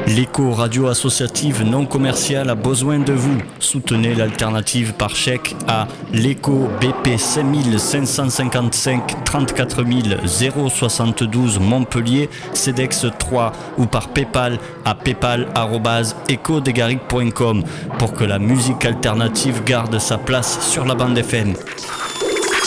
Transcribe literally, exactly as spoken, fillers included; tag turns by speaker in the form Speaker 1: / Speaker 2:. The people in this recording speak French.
Speaker 1: L'écho radio associative non commerciale a besoin de vous. Soutenez l'alternative par chèque à l'écho B P cinq cinq cent cinquante-cinq trente-quatre mille soixante-douze Montpellier, CEDEX trois ou par Paypal à paypal arobase echo degaric point com pour que la musique alternative garde sa place sur la bande F M.